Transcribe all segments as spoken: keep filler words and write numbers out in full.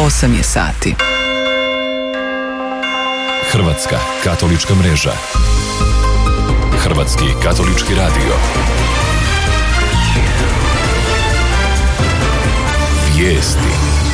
osam je sati. Hrvatska katolička mreža. Hrvatski katolički radio. Vijesti.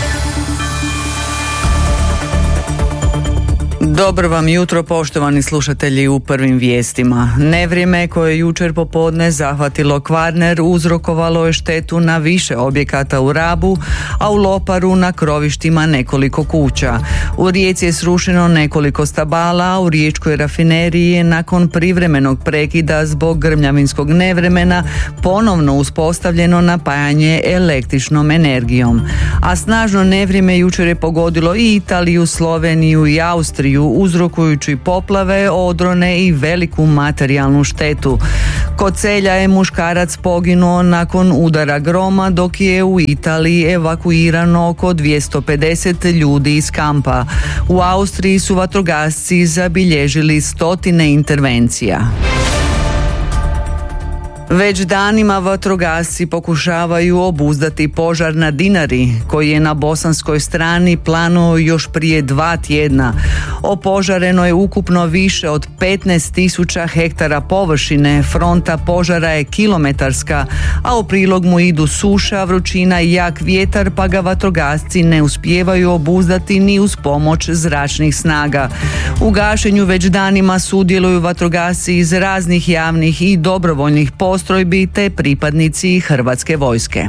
Dobro vam jutro, poštovani slušatelji, u prvim vijestima. Nevrijeme koje je jučer popodne zahvatilo Kvarner uzrokovalo je štetu na više objekata u Rabu, a u Loparu na krovištima nekoliko kuća. U Rijeci je srušeno nekoliko stabala, a u riječkoj rafineriji je nakon privremenog prekida zbog grmljavinskog nevremena ponovno uspostavljeno napajanje električnom energijom. A snažno nevrijeme jučer je pogodilo i Italiju, Sloveniju i Austriju, uzrokujući poplave, odrone i veliku materijalnu štetu. Kod Celja je muškarac poginuo nakon udara groma, dok je u Italiji evakuirano oko dvjesto pedeset ljudi iz kampa. U Austriji su vatrogasci zabilježili stotine intervencija. Već danima vatrogasci pokušavaju obuzdati požar na Dinari, koji je na bosanskoj strani planuo još prije dva tjedna. Opožareno je ukupno više od petnaest tisuća hektara površine, fronta požara je kilometarska, a u prilog mu idu suša, vrućina i jak vjetar, pa ga vatrogasci ne uspijevaju obuzdati ni uz pomoć zračnih snaga. U gašenju već danima sudjeluju vatrogasci iz raznih javnih i dobrovoljnih postrojbi te pripadnici Hrvatske vojske.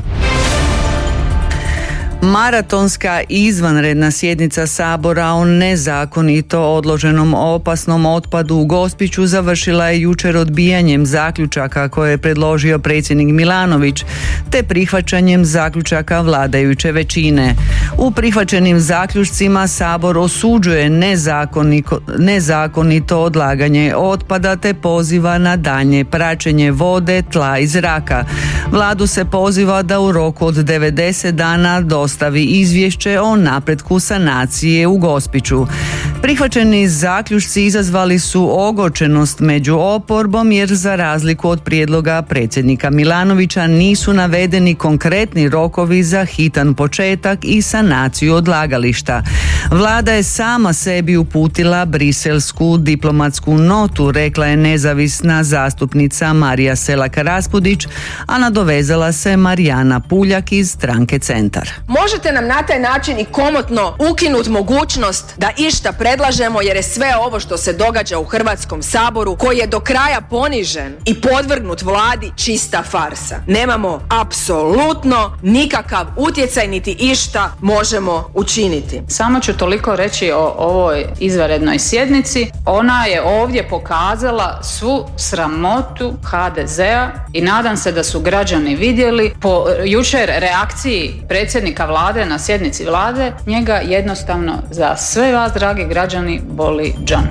Maratonska izvanredna sjednica Sabora o nezakonito odloženom opasnom otpadu u Gospiću završila je jučer odbijanjem zaključaka koje je predložio predsjednik Milanović, te prihvaćanjem zaključaka vladajuće većine. U prihvaćenim zaključcima Sabor osuđuje nezakonito, nezakonito odlaganje otpada te poziva na daljnje praćenje vode, tla i zraka. Vladu se poziva da u roku od devedeset dana dostavi izvješće o napretku sanacije u Gospiću. Prihvaćeni zaključci izazvali su ogorčenost među oporbom, jer za razliku od prijedloga predsjednika Milanovića nisu navedeni konkretni rokovi za hitan početak i sanaciju odlagališta. Vlada je sama sebi uputila briselsku diplomatsku notu, rekla je nezavisna zastupnica Marija Selak-Raspudić, a nadovezala se Marijana Puljak iz stranke Centar. Možete nam na taj način i komotno ukinuti mogućnost da išta predlažemo, jer je sve ovo što se događa u Hrvatskom saboru, koji je do kraja ponižen i podvrgnut vladi, čista farsa. Nemamo apsolutno nikakav utjecaj niti išta možemo učiniti. Samo ću toliko reći o ovoj izvanrednoj sjednici. Ona je ovdje pokazala svu sramotu ha de zea i nadam se da su građani vidjeli po jučer reakciji predsjednika vlade na sjednici vlade. Njega jednostavno za sve vas, dragi građani, boli džan.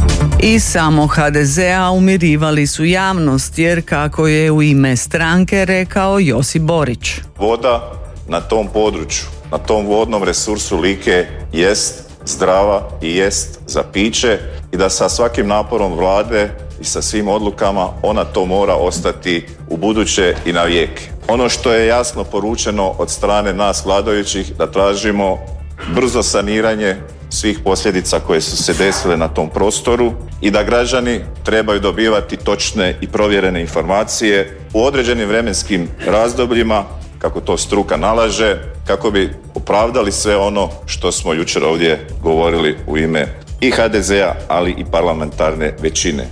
I samo ha de zea umirivali su javnost, jer kako je u ime stranke rekao Josip Borić. Voda na tom području, na tom vodnom resursu Like jest zdrava i jest za piće i da sa svakim naporom vlade i sa svim odlukama ona to mora ostati u buduće i na vijeke. Ono što je jasno poručeno od strane nas vladajućih, da tražimo brzo saniranje svih posljedica koje su se desile na tom prostoru i da građani trebaju dobivati točne i provjerene informacije u određenim vremenskim razdobljima, kako to struka nalaže, kako bi opravdali sve ono što smo jučer ovdje govorili u ime i ha de zea, ali i parlamentarne većine.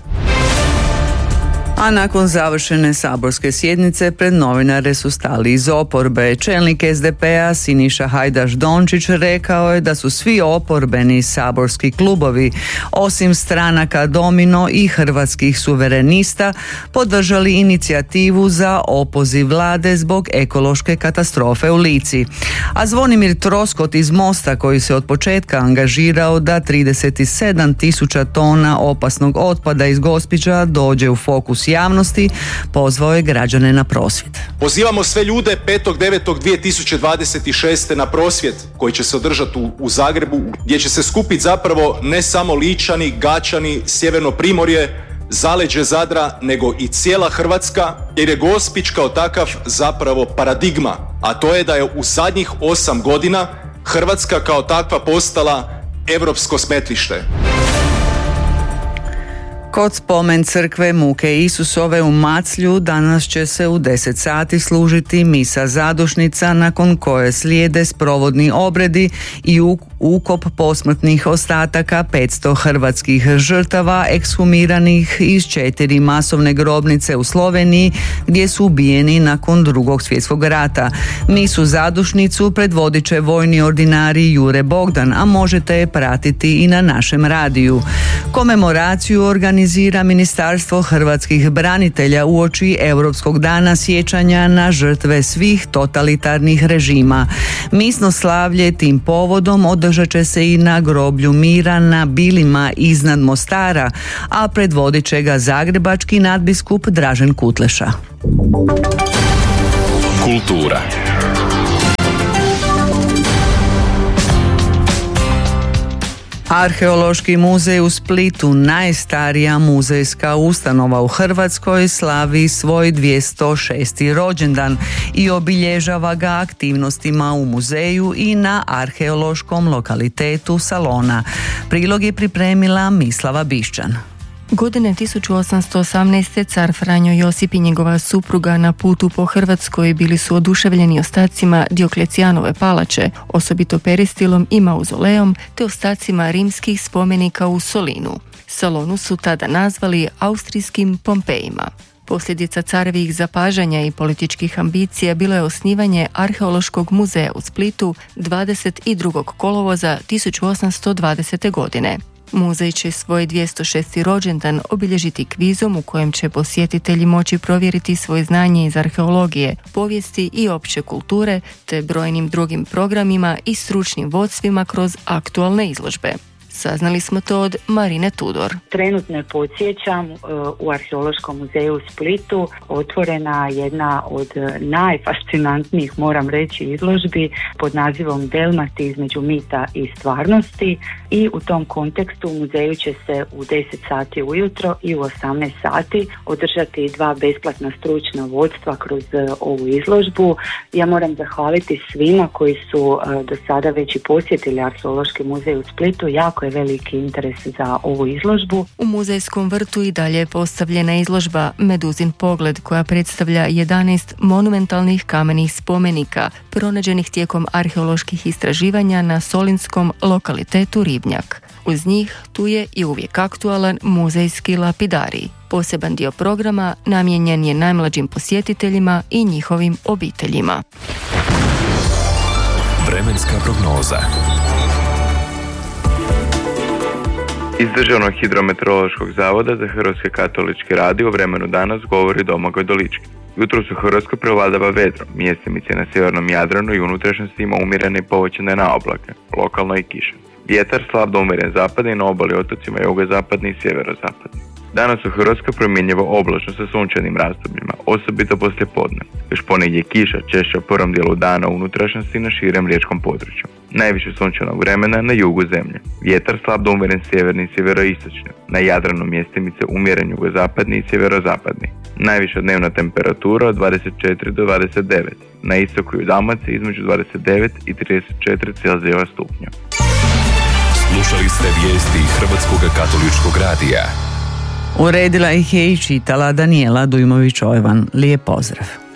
A nakon završene saborske sjednice pred novinare su stali iz oporbe. Čelnik es de pe a Siniša Hajdaš Dončić rekao je da su svi oporbeni saborski klubovi, osim stranaka Domino i Hrvatskih suverenista, podržali inicijativu za opoziv vlade zbog ekološke katastrofe u Lici. A Zvonimir Troskot iz Mosta, koji se od početka angažirao da trideset sedam tisuća tona opasnog otpada iz Gospića dođe u fokus javnosti, pozvao je građane na prosvjed. Pozivamo sve ljude petog devetog dvije tisuće dvadeset šeste na prosvjed koji će se održati u, u Zagrebu, gdje će se skupiti zapravo ne samo Ličani, Gačani, Sjeverno Primorje, zaleđe Zadra, nego i cijela Hrvatska, jer je Gospić kao takav zapravo paradigma, a to je da je u zadnjih osam godina Hrvatska kao takva postala europsko smetlište. Kod spomen crkve Muke Isusove u Maclju danas će se u deset sati služiti misa zadušnica, nakon koje slijede sprovodni obredi i ukop posmrtnih ostataka petsto hrvatskih žrtava ekshumiranih iz četiri masovne grobnice u Sloveniji gdje su ubijeni nakon Drugog svjetskog rata. Misu zadušnicu predvodit će vojni ordinari Jure Bogdan, a možete je pratiti i na našem radiju. Komemoraciju organizira Ministarstvo hrvatskih branitelja uoči Europskog dana sjećanja na žrtve svih totalitarnih režima. Misno slavlje tim povodom održat će se i na groblju mira na Bilima iznad Mostara, a predvodit će ga zagrebački nadbiskup Dražen Kutleša. Kultura. Arheološki muzej u Splitu, najstarija muzejska ustanova u Hrvatskoj, slavi svoj dvjesto šesti rođendan i obilježava ga aktivnostima u muzeju i na arheološkom lokalitetu Salona. Prilog je pripremila Mislava Bišćan. Godine tisuću osamsto osamnaeste. car Franjo Josip i njegova supruga na putu po Hrvatskoj bili su oduševljeni ostacima Dioklecijanove palače, osobito peristilom i mauzoleom, te ostacima rimskih spomenika u Solinu. Salonu su tada nazvali austrijskim Pompejima. Posljedica carevih zapažanja i političkih ambicija bilo je osnivanje Arheološkog muzeja u Splitu dvadeset drugog kolovoza tisuću osamsto dvadesete. godine. Muzej će svoj dvjesto šesti rođendan obilježiti kvizom u kojem će posjetitelji moći provjeriti svoje znanje iz arheologije, povijesti i opće kulture, te brojnim drugim programima i stručnim vodstvima kroz aktualne izložbe. Saznali smo to od Marine Tudor. Trenutno podsjećam, u Arheološkom muzeju u Splitu otvorena jedna od najfascinantnijih, moram reći, izložbi pod nazivom Delmati između mita i stvarnosti, i u tom kontekstu u muzeju će se u deset sati ujutro i u osamnaest sati održati dva besplatna stručna vodstva kroz ovu izložbu. Ja moram zahvaliti svima koji su do sada već i posjetili Arheološki muzej u Splitu. Jako je veliki interes za ovu izložbu. U muzejskom vrtu i dalje je postavljena izložba Meduzin pogled, koja predstavlja jedanaest monumentalnih kamenih spomenika pronađenih tijekom arheoloških istraživanja na solinskom lokalitetu Ribnjak. Uz njih tu je i uvijek aktualan muzejski lapidarij. Poseban dio programa namijenjen je najmlađim posjetiteljima i njihovim obiteljima. Vremenska prognoza. Iz Državnog hidrometeorološkog zavoda za Hrvatski katolički radio o vremenu danas govori Domagoj Dolički. Jutros u Hrvatskoj prevladava vedro, mjestimice na sjevernom Jadranu i unutrašnjosti ima umjerene i povećane naoblake, lokalno i kiša. Vjetar slab do umjeren zapadni, na obali otocima jugozapadni i sjeverozapadni. Danas u Hrvatskoj promjenjivo oblačno sa sunčanim razdobljima, osobito poslije podne. Još ponegdje kiša, češće u prvom dijelu dana u unutrašnjosti i na širem riječkom području. Najviše sunčanog vremena na jugu zemlje. Vjetar slab do umjeren sjeverni i sjeveroistočni. Na Jadranu mjestimice umjeren jugozapadni i sjeverozapadni. Najviša dnevna temperatura od dvadeset četiri do dvadeset devet. Na istoku i u Dalmaciji između dvadeset devet i trideset četiri Celzijeva stupnja. Slušali ste vijesti Hrvatskog katoličkog radija. Uredila ih je i čitala Danijela Dujmović-Ojvan. Lijep pozdrav.